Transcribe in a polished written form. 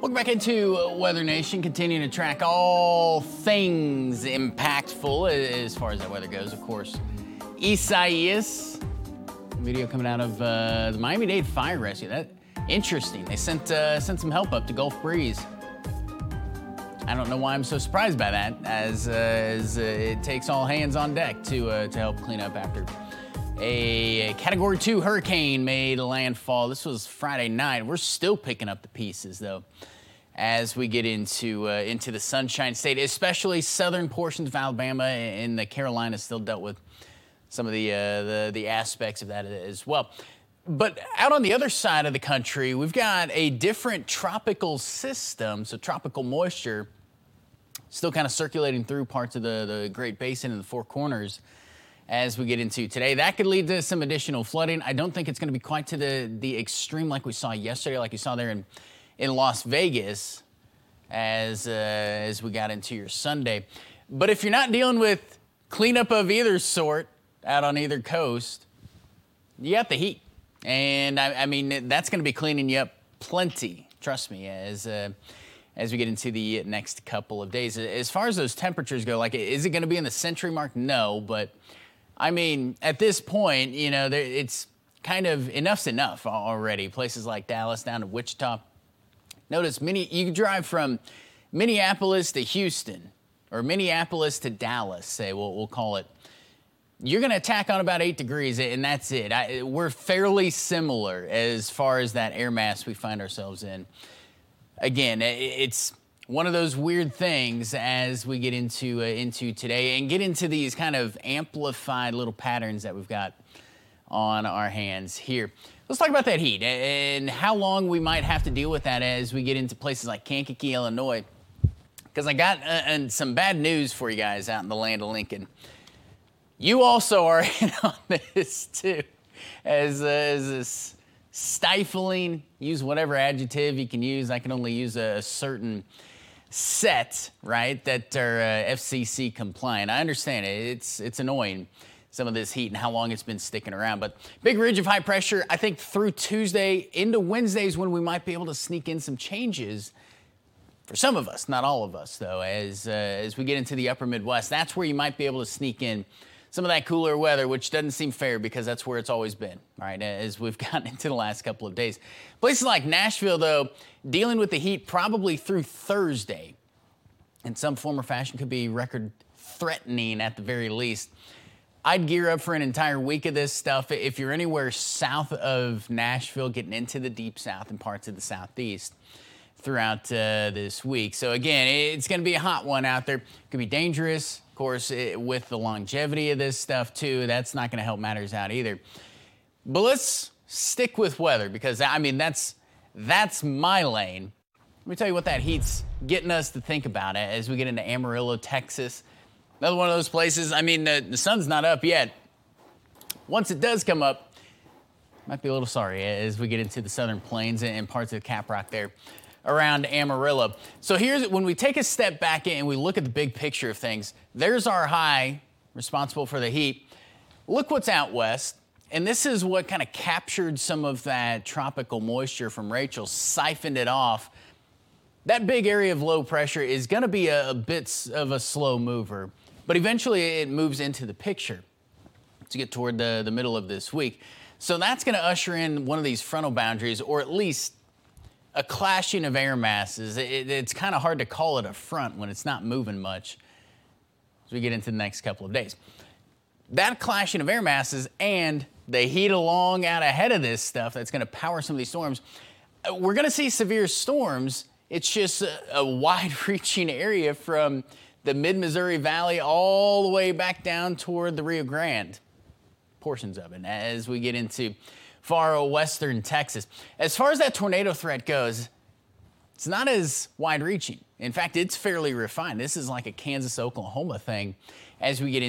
Welcome back into Weather Nation, continuing to track all things impactful as far as that weather goes. Of course, Isaias, video coming out of the Miami-Dade Fire Rescue. That interesting. They sent some help up to Gulf Breeze. I don't know why I'm so surprised by that, as it takes all hands on deck to help clean up after a Category 2 hurricane made landfall. This was Friday night. We're still picking up the pieces, though, as we get into the Sunshine State, especially southern portions of Alabama and the Carolinas still dealt with some of the aspects of that as well. But out on the other side of the country, we've got a different tropical system, so tropical moisture still kind of circulating through parts of the Great Basin and the Four Corners as we get into today. That could lead to some additional flooding. I don't think it's going to be quite to the extreme like we saw yesterday, like you saw there in Las Vegas as we got into your Sunday. But if you're not dealing with cleanup of either sort out on either coast, you got the heat. And I mean, that's going to be cleaning you up plenty, trust me, as we get into the next couple of days. As far as those temperatures go, like, is it going to be in the century mark? No, but I mean, at this point, you know, it's kind of enough's enough already. Places like Dallas down to Wichita. Notice you can drive from Minneapolis to Houston or Minneapolis to Dallas, say, we'll call it. You're going to attack on about 8 degrees, and that's it. We're fairly similar as far as that air mass we find ourselves in. Again, it's one of those weird things as we get into today and get into these kind of amplified little patterns that we've got on our hands here. Let's talk about that heat and how long we might have to deal with that as we get into places like Kankakee, Illinois. Because I got some bad news for you guys out in the land of Lincoln. You also are in on this too, as this stifling, use whatever adjective you can use. I can only use a certain set, right, that are FCC compliant. I understand it. It's annoying, some of this heat and how long it's been sticking around. But big ridge of high pressure, I think through Tuesday into Wednesdays when we might be able to sneak in some changes for some of us, not all of us, though, as we get into the upper Midwest. That's where you might be able to sneak in some of that cooler weather, which doesn't seem fair because that's where it's always been, right, as we've gotten into the last couple of days. Places like Nashville, though, dealing with the heat probably through Thursday in some form or fashion, could be record-threatening at the very least. I'd gear up for an entire week of this stuff. If you're anywhere south of Nashville, getting into the deep south and parts of the southeast throughout this week. So again, it's going to be a hot one out there. It could be dangerous. Of course, with the longevity of this stuff too, that's not going to help matters out either. But let's stick with weather because, I mean, that's my lane. Let me tell you what that heat's getting us to think about it as we get into Amarillo, Texas. Another one of those places, I mean, the sun's not up yet. Once it does come up, might be a little sorry as we get into the southern plains and parts of the Caprock there around Amarillo. So here's when we take a step back and we look at the big picture of things. There's our high responsible for the heat. Look what's out west. And this is what kind of captured some of that tropical moisture from Rachel, siphoned it off. That big area of low pressure is going to be a bit of a slow mover, but eventually it moves into the picture to get toward the middle of this week. So that's going to usher in one of these frontal boundaries, or at least a clashing of air masses. It's kind of hard to call it a front when it's not moving much as we get into the next couple of days. That clashing of air masses and the heat along out ahead of this stuff that's going to power some of these storms. We're going to see severe storms. It's just a wide-reaching area from the mid-Missouri Valley all the way back down toward the Rio Grande, portions of it, as we get into far western Texas. As far as that tornado threat goes, it's not as wide-reaching. In fact, it's fairly refined. This is like a Kansas, Oklahoma thing as we get into